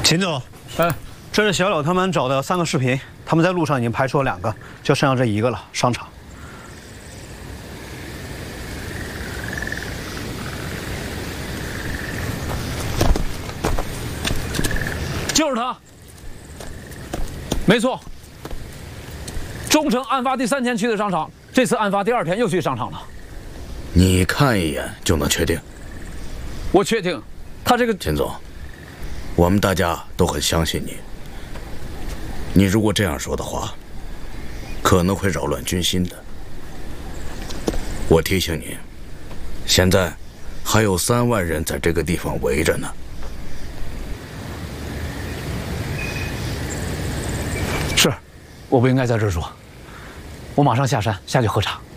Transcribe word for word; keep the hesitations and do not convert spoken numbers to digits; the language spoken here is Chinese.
秦总， 哎， 这是小柳他们找的三个视频，他们在路上已经排除了两个，就剩下这一个了。商场。 就是他，没错。中城案发第三天去的商场，这次案发第二天又去商场了。 你看一眼就能确定？ 我确定，他这个秦总，我们大家都很相信你。你如果这样说的话，可能会扰乱军心的。我提醒你，现在还有三万人在这个地方围着呢。 是，我不应该在这儿说。我马上下山下去喝茶。